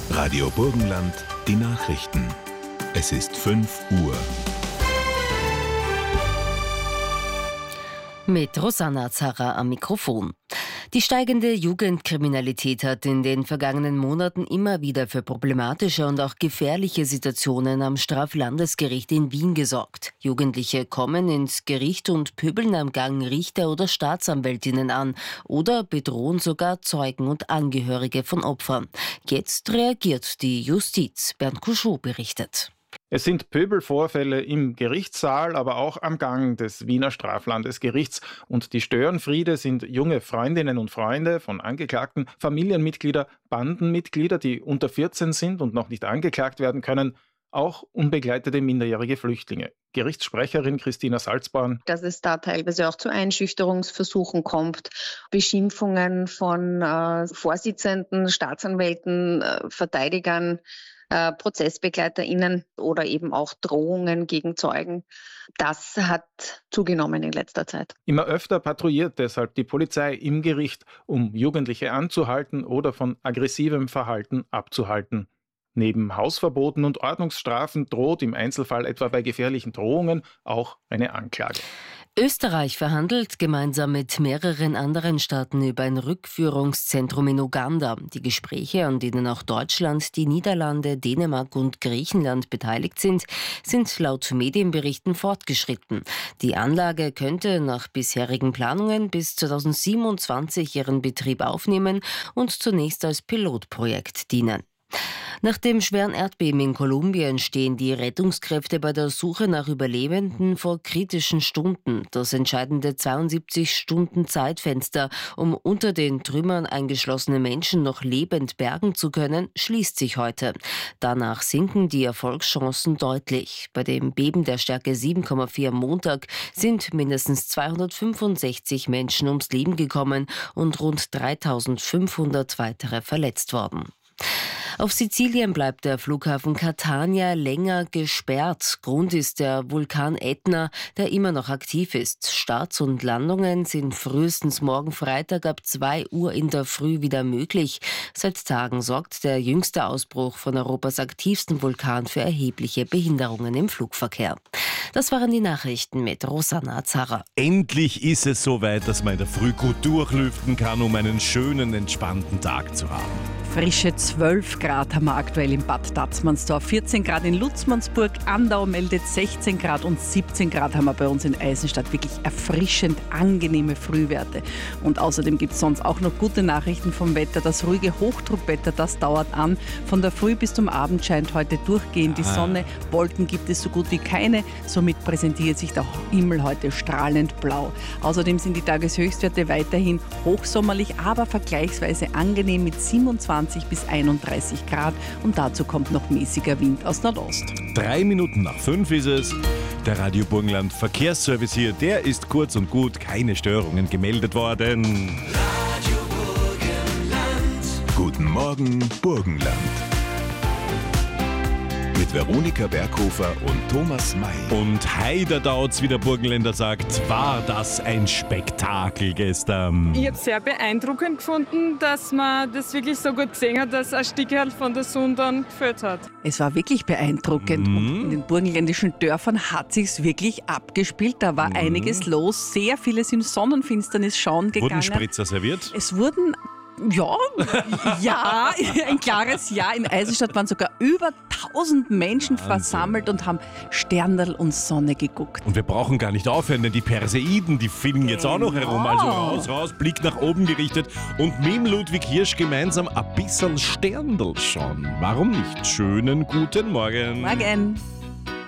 Radio Burgenland, die Nachrichten. Es ist 5 Uhr. Mit Rosanna Zarra am Mikrofon. Die steigende Jugendkriminalität hat in den vergangenen Monaten immer wieder für problematische und auch gefährliche Situationen am Straflandesgericht in Wien gesorgt. Jugendliche kommen ins Gericht und pöbeln am Gang Richter oder Staatsanwältinnen an oder bedrohen sogar Zeugen und Angehörige von Opfern. Jetzt reagiert die Justiz. Bernd Couchot berichtet. Es sind Pöbelvorfälle im Gerichtssaal, aber auch am Gang des Wiener Straflandesgerichts. Und die Störenfriede sind junge Freundinnen und Freunde von Angeklagten, Familienmitglieder, Bandenmitglieder, die unter 14 sind und noch nicht angeklagt werden können, auch unbegleitete minderjährige Flüchtlinge. Gerichtssprecherin Christina Salzborn. Dass es da teilweise auch zu Einschüchterungsversuchen kommt, Beschimpfungen von Vorsitzenden, Staatsanwälten, Verteidigern, ProzessbegleiterInnen oder eben auch Drohungen gegen Zeugen. Das hat zugenommen in letzter Zeit. Immer öfter patrouilliert deshalb die Polizei im Gericht, um Jugendliche anzuhalten oder von aggressivem Verhalten abzuhalten. Neben Hausverboten und Ordnungsstrafen droht im Einzelfall etwa bei gefährlichen Drohungen auch eine Anklage. Österreich verhandelt gemeinsam mit mehreren anderen Staaten über ein Rückführungszentrum in Uganda. Die Gespräche, an denen auch Deutschland, die Niederlande, Dänemark und Griechenland beteiligt sind laut Medienberichten fortgeschritten. Die Anlage könnte nach bisherigen Planungen bis 2027 ihren Betrieb aufnehmen und zunächst als Pilotprojekt dienen. Nach dem schweren Erdbeben in Kolumbien stehen die Rettungskräfte bei der Suche nach Überlebenden vor kritischen Stunden. Das entscheidende 72-Stunden-Zeitfenster, um unter den Trümmern eingeschlossene Menschen noch lebend bergen zu können, schließt sich heute. Danach sinken die Erfolgschancen deutlich. Bei dem Beben der Stärke 7,4 am Montag sind mindestens 265 Menschen ums Leben gekommen und rund 3.500 weitere verletzt worden. Auf Sizilien bleibt der Flughafen Catania länger gesperrt. Grund ist der Vulkan Ätna, der immer noch aktiv ist. Starts und Landungen sind frühestens morgen Freitag ab 2 Uhr in der Früh wieder möglich. Seit Tagen sorgt der jüngste Ausbruch von Europas aktivsten Vulkan für erhebliche Behinderungen im Flugverkehr. Das waren die Nachrichten mit Rosanna Zarra. Endlich ist es soweit, dass man in der Früh gut durchlüften kann, um einen schönen, entspannten Tag zu haben. Frische 12 Grad haben wir aktuell in Bad Tatzmannsdorf, 14 Grad in Lutzmannsburg, Andau meldet 16 Grad und 17 Grad haben wir bei uns in Eisenstadt. Wirklich erfrischend angenehme Frühwerte. Und außerdem gibt es sonst auch noch gute Nachrichten vom Wetter. Das ruhige Hochdruckwetter, das dauert an. Von der Früh bis zum Abend scheint heute durchgehend die Sonne. Wolken gibt es so gut wie keine. Somit präsentiert sich der Himmel heute strahlend blau. Außerdem sind die Tageshöchstwerte weiterhin hochsommerlich, aber vergleichsweise angenehm mit 27 bis 31 Grad und dazu kommt noch mäßiger Wind aus Nordost. 3 Minuten nach 5 ist es. Der Radio Burgenland Verkehrsservice hier, der ist kurz und gut, keine Störungen gemeldet worden. Radio Burgenland. Guten Morgen, Burgenland. Mit Veronika Berghofer und Thomas May. Und heider dauert's, wie der Burgenländer sagt, war das ein Spektakel gestern. Ich habe es sehr beeindruckend gefunden, dass man das wirklich so gut gesehen hat, dass ein Stück halt von der Sonne dann gefällt hat. Es war wirklich beeindruckend. Und in den burgenländischen Dörfern hat sich's wirklich abgespielt. Da war einiges los. Sehr viele sind Sonnenfinsternis schauen gegangen. Wurden Spritzer serviert? Es wurden ja, ein klares Ja. In Eisenstadt waren sogar über 1000 Menschen versammelt und haben Sternerl und Sonne geguckt. Und wir brauchen gar nicht aufhören, denn die Perseiden, die fliegen jetzt auch noch herum. Also raus, Blick nach oben gerichtet und mit dem Ludwig Hirsch gemeinsam ein bisschen Sternerl schauen. Warum nicht? Schönen guten Morgen. Morgen.